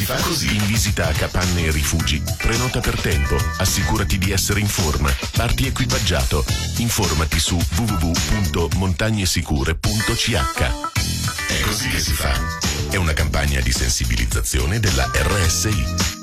fa così. In visita a capanne e rifugi, prenota per tempo, assicurati di essere in forma, parti equipaggiato. Informati su www.montagnesicure.ch. È così che si fa. È una campagna di sensibilizzazione della RSI.